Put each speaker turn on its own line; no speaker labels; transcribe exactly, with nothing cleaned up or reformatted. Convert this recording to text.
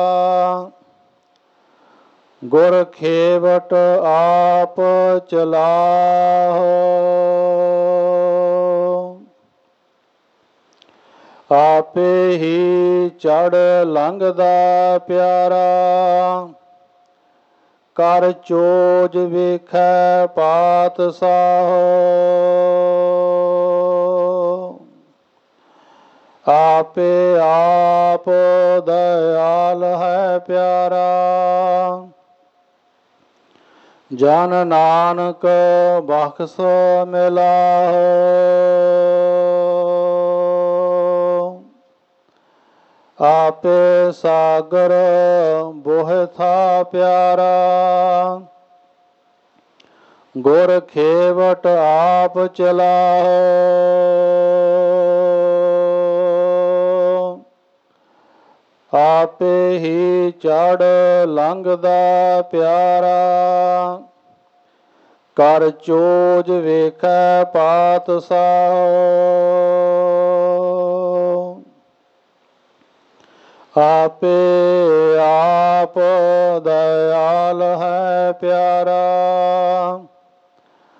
ਗੁਰ ਖੇਵਟ ਆਪ ਚਲਾਹੋ। ਆਪੇ ਹੀ ਚੜ ਲੰਘਦਾ ਪਿਆਰਾ, ਕਰ ਚੋਜ ਵੇਖੈ ਪਾਤਸ਼ਾਹੋ। ਆਪੇ ਆਪ ਦਇਆਲ ਹੈ ਪਿਆਰਾ, ਜਨ ਨਾਨਕ ਬਖਸ਼ ਮਿਲਾਹੋ। ਆਪੇ ਸਾਗਰ ਬੋਹਿਥਾ ਪਿਆਰਾ, ਗੁਰ ਖੇਵਟ ਆਪ ਚਲਾਹੋ। ਆਪੇ ਹੀ ਚੜ ਲੰਘਦਾ ਪਿਆਰਾ, ਕਰ ਚੋਜ ਵੇਖੈ ਪਾਤਸ਼ਾਹੋ। ਆਪੇ ਆਪ ਦਇਆਲ ਹੈ ਪਿਆਰਾ,